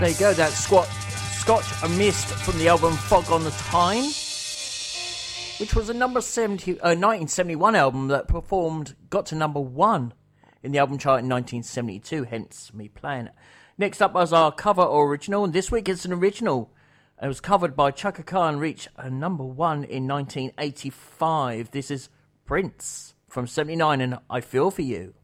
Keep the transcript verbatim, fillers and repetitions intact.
There you go, that's Squat, Scotch A Mist from the album Fog on the Time, which was a number seventy, uh, nineteen seventy-one album that performed, got to number one in the album chart in nineteen seventy-two, hence me playing it. Next up was our cover original, and this week it's an original. It was covered by Chaka Khan, reached a number one in nineteen eighty-five. This is Prince from seventy-nine and I Feel For You.